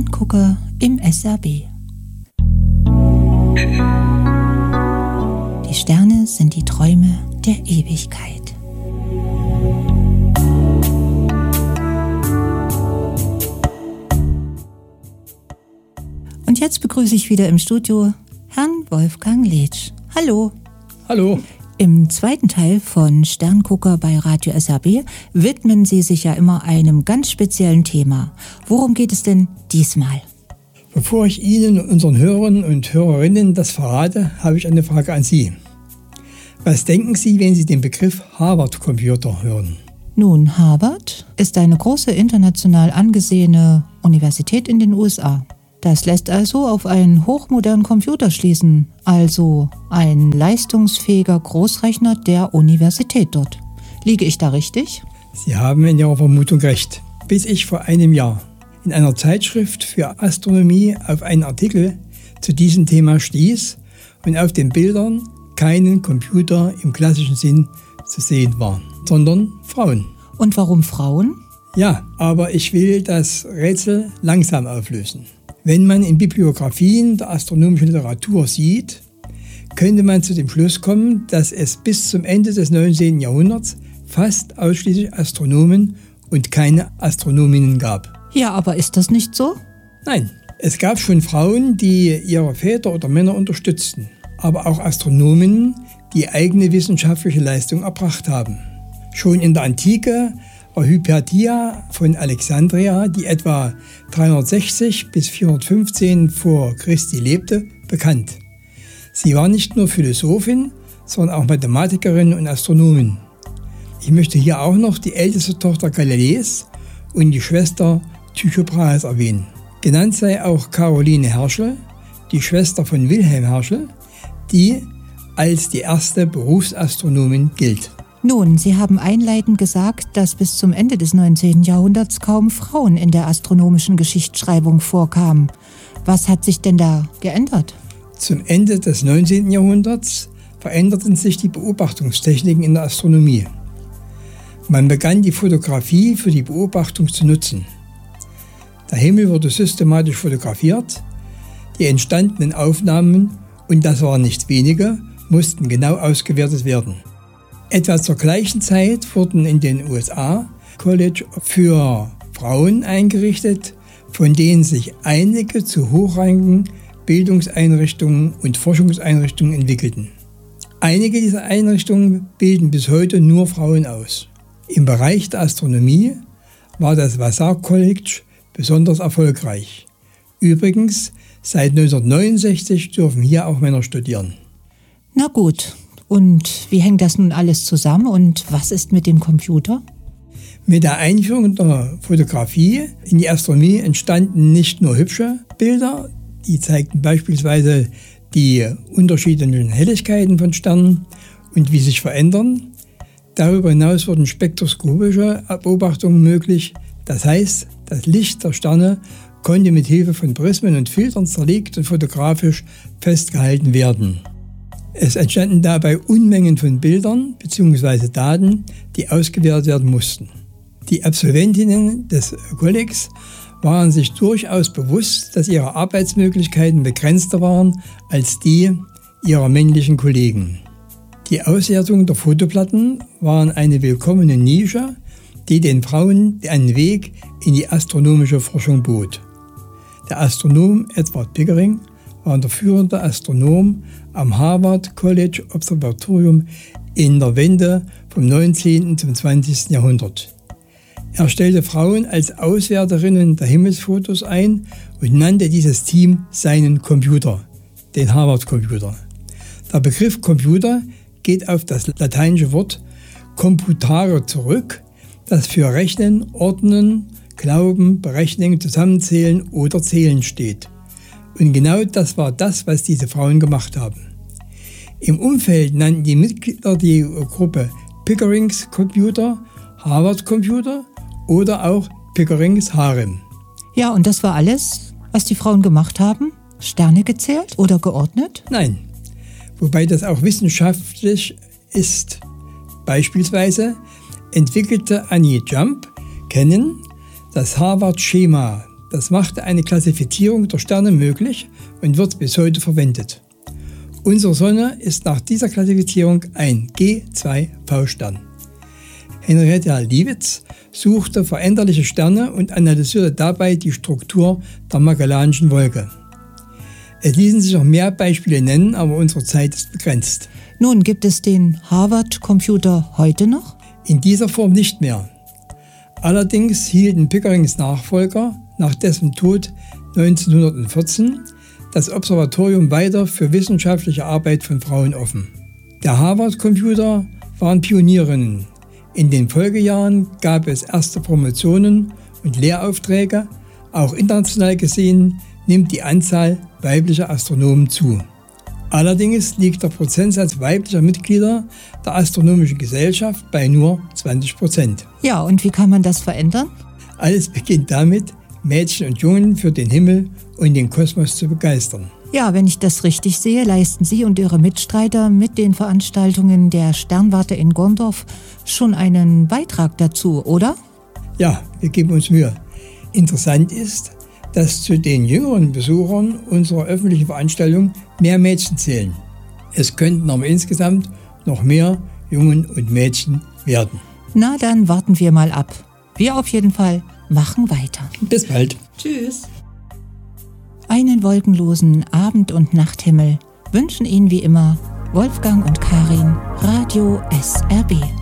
Sterngucker im SRB. Die Sterne sind die Träume der Ewigkeit. Und jetzt begrüße ich wieder im Studio Herrn Wolfgang Letsch. Hallo. Hallo. Im zweiten Teil von Sterngucker bei Radio SRB widmen Sie sich ja immer einem ganz speziellen Thema. Worum geht es denn diesmal? Bevor ich Ihnen und unseren Hörern und Hörerinnen das verrate, habe ich eine Frage an Sie. Was denken Sie, wenn Sie den Begriff Harvard-Computer hören? Nun, Harvard ist eine große international angesehene Universität in den USA. Das lässt also auf einen hochmodernen Computer schließen, also ein leistungsfähiger Großrechner der Universität dort. Liege ich da richtig? Sie haben in Ihrer Vermutung recht. Bis ich vor einem Jahr in einer Zeitschrift für Astronomie auf einen Artikel zu diesem Thema stieß und auf den Bildern keinen Computer im klassischen Sinn zu sehen waren, sondern Frauen. Und warum Frauen? Ja, aber ich will das Rätsel langsam auflösen. Wenn man in Bibliografien der astronomischen Literatur sieht, könnte man zu dem Schluss kommen, dass es bis zum Ende des 19. Jahrhunderts fast ausschließlich Astronomen und keine Astronominnen gab. Ja, aber ist das nicht so? Nein, es gab schon Frauen, die ihre Väter oder Männer unterstützten, aber auch Astronominnen, die eigene wissenschaftliche Leistung erbracht haben. Schon in der Antike war Hypatia von Alexandria, die etwa 360 bis 415 vor Christi lebte, bekannt. Sie war nicht nur Philosophin, sondern auch Mathematikerin und Astronomin. Ich möchte hier auch noch die älteste Tochter Galileis und die Schwester Tycho Brahes erwähnen. Genannt sei auch Caroline Herschel, die Schwester von Wilhelm Herschel, die als die erste Berufsastronomin gilt. Nun, Sie haben einleitend gesagt, dass bis zum Ende des 19. Jahrhunderts kaum Frauen in der astronomischen Geschichtsschreibung vorkamen. Was hat sich denn da geändert? Zum Ende des 19. Jahrhunderts veränderten sich die Beobachtungstechniken in der Astronomie. Man begann die Fotografie für die Beobachtung zu nutzen. Der Himmel wurde systematisch fotografiert, die entstandenen Aufnahmen, und das waren nicht wenige, mussten genau ausgewertet werden. Etwa zur gleichen Zeit wurden in den USA College für Frauen eingerichtet, von denen sich einige zu hochrangigen Bildungseinrichtungen und Forschungseinrichtungen entwickelten. Einige dieser Einrichtungen bilden bis heute nur Frauen aus. Im Bereich der Astronomie war das Vassar College besonders erfolgreich. Übrigens, seit 1969 dürfen hier auch Männer studieren. Na gut. Und wie hängt das nun alles zusammen und was ist mit dem Computer? Mit der Einführung der Fotografie in die Astronomie entstanden nicht nur hübsche Bilder, die zeigten beispielsweise die unterschiedlichen Helligkeiten von Sternen und wie sie sich verändern. Darüber hinaus wurden spektroskopische Beobachtungen möglich. Das heißt, das Licht der Sterne konnte mit Hilfe von Prismen und Filtern zerlegt und fotografisch festgehalten werden. Es entstanden dabei Unmengen von Bildern bzw. Daten, die ausgewertet werden mussten. Die Absolventinnen des Kollegs waren sich durchaus bewusst, dass ihre Arbeitsmöglichkeiten begrenzter waren als die ihrer männlichen Kollegen. Die Auswertung der Fotoplatten waren eine willkommene Nische, die den Frauen einen Weg in die astronomische Forschung bot. Der Astronom Edward Pickering war der führende Astronom am Harvard College Observatorium in der Wende vom 19. zum 20. Jahrhundert. Er stellte Frauen als Auswerterinnen der Himmelsfotos ein und nannte dieses Team seinen Computer, den Harvard-Computer. Der Begriff Computer geht auf das lateinische Wort computare zurück, das für Rechnen, Ordnen, Glauben, Berechnen, Zusammenzählen oder Zählen steht. Und genau das war das, was diese Frauen gemacht haben. Im Umfeld nannten die Mitglieder die Gruppe Pickerings Computer, Harvard Computer oder auch Pickerings Harem. Ja, und das war alles, was die Frauen gemacht haben? Sterne gezählt oder geordnet? Nein, wobei das auch wissenschaftlich ist. Beispielsweise entwickelte Annie Jump das Harvard-Schema, Das machte eine Klassifizierung der Sterne möglich und wird bis heute verwendet. Unsere Sonne ist nach dieser Klassifizierung ein G2V-Stern. Henrietta Leavitt suchte veränderliche Sterne und analysierte dabei die Struktur der Magellanischen Wolke. Es ließen sich noch mehr Beispiele nennen, aber unsere Zeit ist begrenzt. Nun, gibt es den Harvard-Computer heute noch? In dieser Form nicht mehr. Allerdings hielten Pickerings Nachfolger nach dessen Tod 1914 das Observatorium weiter für wissenschaftliche Arbeit von Frauen offen. Der Harvard-Computer waren Pionierinnen. In den Folgejahren gab es erste Promotionen und Lehraufträge. Auch international gesehen nimmt die Anzahl weiblicher Astronomen zu. Allerdings liegt der Prozentsatz weiblicher Mitglieder der Astronomischen Gesellschaft bei nur 20%. Ja, und wie kann man das verändern? Alles beginnt damit, Mädchen und Jungen für den Himmel und den Kosmos zu begeistern. Ja, wenn ich das richtig sehe, leisten Sie und Ihre Mitstreiter mit den Veranstaltungen der Sternwarte in Gondorf schon einen Beitrag dazu, oder? Ja, wir geben uns Mühe. Interessant ist, dass zu den jüngeren Besuchern unserer öffentlichen Veranstaltung mehr Mädchen zählen. Es könnten aber insgesamt noch mehr Jungen und Mädchen werden. Na, dann warten wir mal ab. Wir auf jeden Fall machen weiter. Bis bald. Tschüss. Einen wolkenlosen Abend- und Nachthimmel wünschen Ihnen wie immer Wolfgang und Karin, Radio SRB.